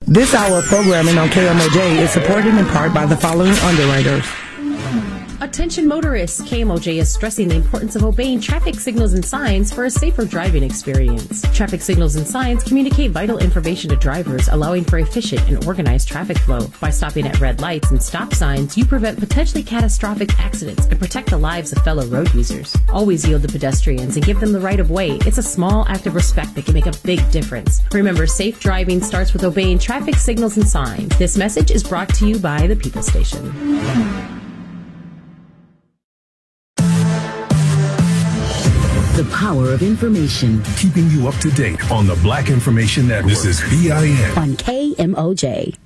This hour of programming on KMOJ is supported in part by the following underwriters. Attention motorists, KMOJ is stressing the importance of obeying traffic signals and signs for a safer driving experience. Traffic signals and signs communicate vital information to drivers, allowing for efficient and organized traffic flow. By stopping at red lights and stop signs, you prevent potentially catastrophic accidents and protect the lives of fellow road users. Always yield to pedestrians and give them the right of way. It's a small act of respect that can make a big difference. Remember, safe driving starts with obeying traffic signals and signs. This message is brought to you by the People Station. The power of information. Keeping you up to date on the Black Information Network. This is BIN. On KMOJ.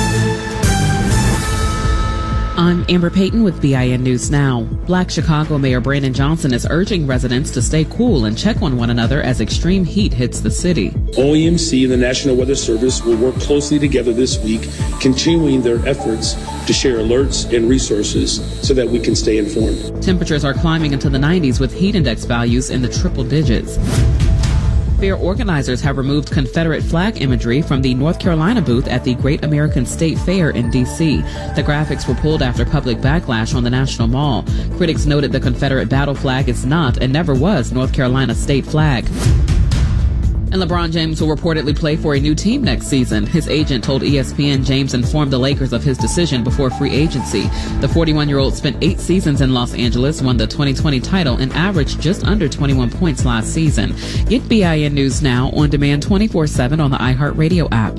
I'm Amber Payton with BIN News Now. Black Chicago Mayor Brandon Johnson is urging residents to stay cool and check on one another as extreme heat hits the city. OEMC and the National Weather Service will work closely together this week, continuing their efforts to share alerts and resources so that we can stay informed. Temperatures are climbing into the 90s with heat index values in the triple digits. Fair organizers have removed Confederate flag imagery from the North Carolina booth at the Great American State Fair in D.C. The graphics were pulled after public backlash on the National Mall. Critics noted the Confederate battle flag is not and never was North Carolina's state flag. And LeBron James will reportedly play for a new team next season. His agent told ESPN James informed the Lakers of his decision before free agency. The 41-year-old spent 8 seasons in Los Angeles, won the 2020 title, and averaged just under 21 points last season. Get BIN News Now on demand 24/7 on the iHeartRadio app.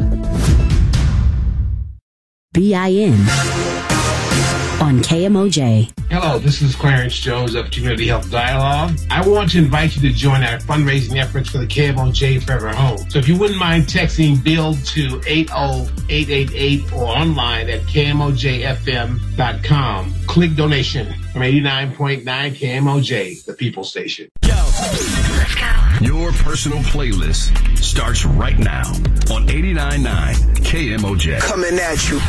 BIN on KMOJ. Hello, this is Clarence Jones of Community Health Dialogue. I want to invite you to join our fundraising efforts for the KMOJ Forever Home. So if you wouldn't mind texting BUILD to 80888 or online at KMOJFM.com. Click donation from 89.9 KMOJ, the People Station. Let's go. Your personal playlist starts right now on 89.9 KMOJ. Coming at you